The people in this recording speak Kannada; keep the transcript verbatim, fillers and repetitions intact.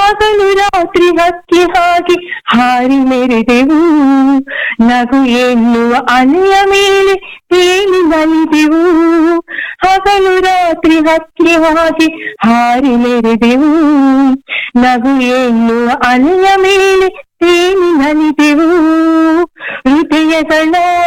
ಹಗಲು ರಾತ್ರಿ ಹಕ್ಕಿ ಹಾಗೆ ಹಾರಿ ಮೆರೆದೆವು, ನಗು ಎನ್ನುವ ಅಲೆಯ ಮೇಲೆ ತೇಲಿ ನಲಿದೆವು. ಹಗಲು ರಾತ್ರಿ ಹಕ್ಕಿ ಹಾಗೆ ಹಾರಿ ಮೆರೆದೆವು, ನಗು ಎನ್ನುವ ಅಲೆಯ ಮೇಲೆ ತೇಲಿ ನಲಿದೆವು. ಹೃದಯಗಳ